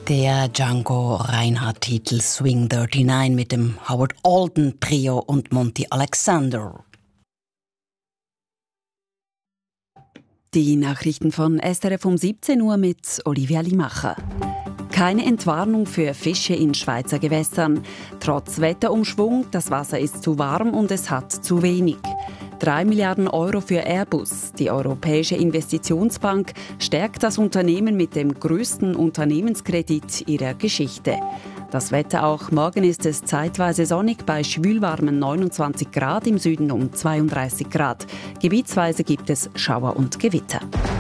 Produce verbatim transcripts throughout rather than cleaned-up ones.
Der Django Reinhardt-Titel Swing neununddreißig mit dem Howard Alden Trio und Monty Alexander. Die Nachrichten von S R F um siebzehn Uhr mit Olivia Limacher. Keine Entwarnung für Fische in Schweizer Gewässern. Trotz Wetterumschwung, das Wasser ist zu warm und es hat zu wenig. Drei Milliarden Euro für Airbus. Die Europäische Investitionsbank stärkt das Unternehmen mit dem größten Unternehmenskredit ihrer Geschichte. Das Wetter auch. Morgen ist es zeitweise sonnig bei schwülwarmen neunundzwanzig Grad, im Süden um zweiunddreißig Grad. Gebietsweise gibt es Schauer und Gewitter.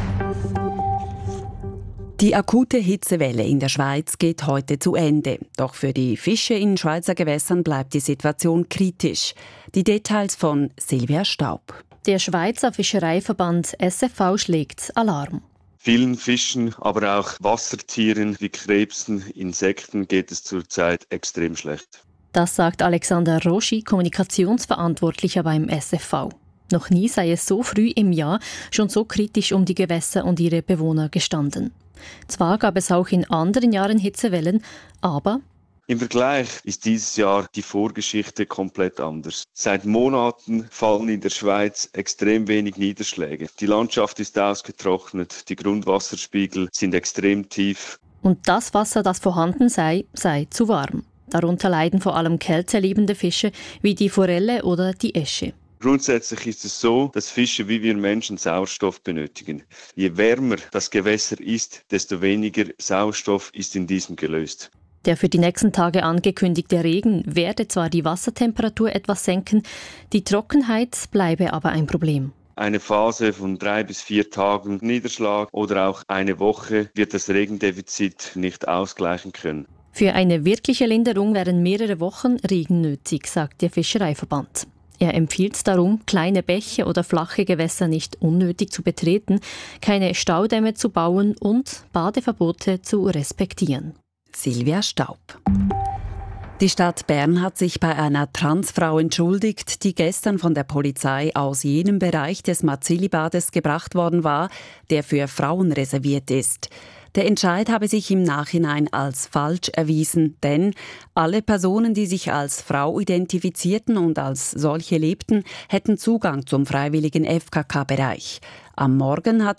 Die akute Hitzewelle in der Schweiz geht heute zu Ende. Doch für die Fische in Schweizer Gewässern bleibt die Situation kritisch. Die Details von Silvia Staub. Der Schweizer Fischereiverband S F V schlägt Alarm. Vielen Fischen, aber auch Wassertieren wie Krebsen, Insekten geht es zurzeit extrem schlecht. Das sagt Alexander Roschi, Kommunikationsverantwortlicher beim S F V. Noch nie sei es so früh im Jahr schon so kritisch um die Gewässer und ihre Bewohner gestanden. Zwar gab es auch in anderen Jahren Hitzewellen, aber im Vergleich ist dieses Jahr die Vorgeschichte komplett anders. Seit Monaten fallen in der Schweiz extrem wenig Niederschläge. Die Landschaft ist ausgetrocknet, die Grundwasserspiegel sind extrem tief. Und das Wasser, das vorhanden sei, sei zu warm. Darunter leiden vor allem kälteliebende Fische wie die Forelle oder die Esche. Grundsätzlich ist es so, dass Fische wie wir Menschen Sauerstoff benötigen. Je wärmer das Gewässer ist, desto weniger Sauerstoff ist in diesem gelöst. Der für die nächsten Tage angekündigte Regen werde zwar die Wassertemperatur etwas senken, die Trockenheit bleibe aber ein Problem. Eine Phase von drei bis vier Tagen Niederschlag oder auch eine Woche wird das Regendefizit nicht ausgleichen können. Für eine wirkliche Linderung wären mehrere Wochen Regen nötig, sagt der Fischereiverband. Er empfiehlt darum, kleine Bäche oder flache Gewässer nicht unnötig zu betreten, keine Staudämme zu bauen und Badeverbote zu respektieren. Silvia Staub. Die Stadt Bern hat sich bei einer Transfrau entschuldigt, die gestern von der Polizei aus jenem Bereich des Marzilli-Bades gebracht worden war, der für Frauen reserviert ist. Der Entscheid habe sich im Nachhinein als falsch erwiesen, denn alle Personen, die sich als Frau identifizierten und als solche lebten, hätten Zugang zum freiwilligen F K K-Bereich. Am Morgen hat